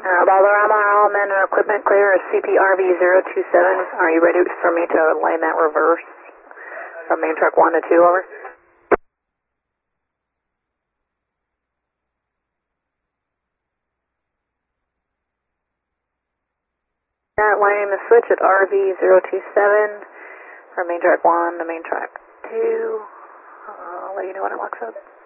Balderrama, all men and equipment clear is CPRV 027. Are you ready for me to land that reverse from main truck 1 to 2, over? Current landing the switch at RV 027 from main track 1 to main track 2. I'll let you know when it locks up.